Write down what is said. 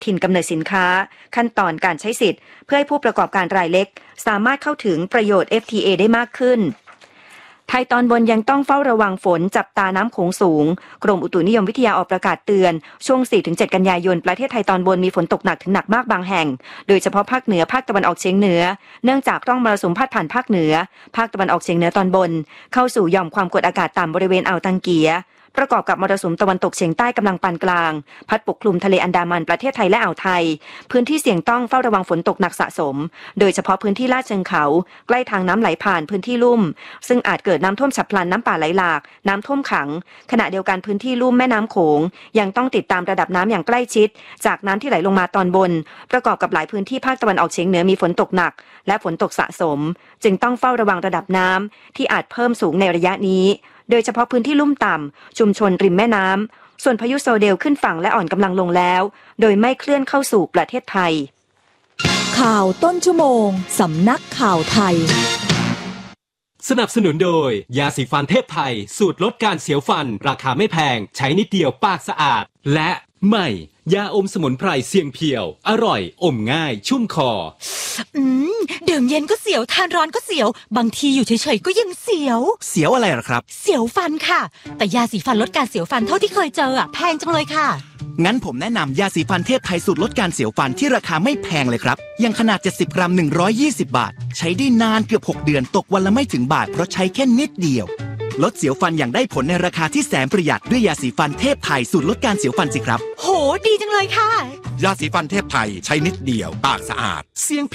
ถิ่นกำเนิดสินค้าขั้นตอนการใช้สิทธิ์เพื่อให้ผู้ประกอบการรายเล็กสามารถเข้าถึงประโยชน์ FTA ได้มากขึ้นไทยตอนบนยังต้องเฝ้าระวังฝนจับตาน้ำโขงสูงกรมอุตุนิยมวิทยาออกประกาศเตือนช่วง 4-7 กันยายนประเทศไทยตอนบนมีฝนตกหนักถึงหนักมากบางแห่งโดยเฉพาะภาคเหนือภาคตะวันออกเฉียงเหนือเนื่องจากร่องมรสุมพาดผ่านภาคเหนือภาคตะวันออกเฉียงเหนือตอนบนเข้าสู่หย่อมความกดอากาศต่ำบริเวณอ่าวตังเกียประกอบกับมรสุมตะวันตกเฉียงใต้กำลังปานกลางพัดปกคลุมทะเลอันดามันประเทศไทยและอ่าวไทยพื้นที่เสี่ยงต้องเฝ้าระวังฝนตกหนักสะสมโดยเฉพาะพื้นที่ลาดเชิงเขาใกล้ทางน้ำไหลผ่านพื้นที่ลุ่มซึ่งอาจเกิดน้ำท่วมฉับพลันน้ำป่าไหลหลากน้ำท่วมขังขณะเดียวกันพื้นที่ลุ่มแม่น้ำโขงยังต้องติดตามระดับน้ำอย่างใกล้ชิดจากน้ำที่ไหลลงมาตอนบนประกอบกับหลายพื้นที่ภาคตะวันออกเฉียงเหนือมีฝนตกหนักและฝนตกสะสมจึงต้องเฝ้าระวังระดับน้ำที่อาจเพิ่มสูงในระยะนี้โดยเฉพาะพื้นที่ลุ่มต่ำชุมชนริมแม่น้ำส่วนพายุโซเดลขึ้นฝั่งและอ่อนกำลังลงแล้วโดยไม่เคลื่อนเข้าสู่ประเทศไทยข่าวต้นชั่วโมงสำนักข่าวไทยสนับสนุนโดยยาสีฟันเทพไทยสูตรลดการเสียวฟันราคาไม่แพงใช้นิดเดียวปากสะอาดและใหม่ยาอมสมุนไพรเสียงเพียวอร่อยอมง่ายชุ่มคอดื่มเย็นก็เสียวทานร้อนก็เสียวบางทีอยู่เฉยๆก็ยังเสียวอะไรหรอครับเสียวฟันค่ะแต่ยาสีฟันลดการเสียวฟันเท่าที่เคยเจอแพงจังเลยค่ะงั้นผมแนะนำยาสีฟันเทพไทยสูตรลดการเสียวฟันที่ราคาไม่แพงเลยครับยังขนาด70 กรัม120 บาทใช้ได้นานเกือบ6 เดือนตกวันละไม่ถึงบาทเพราะใช้แค่นิดเดียวลดเสียวฟันอย่างได้ผลในราคาที่แสนประหยัดด้วยยาสีฟันเทพไทยสูตรลดการเสียวฟันสิครับโหดีจังเลยค่ะยาสีฟันเทพไทยใช้นิดเดียวปากสะอาดเสียง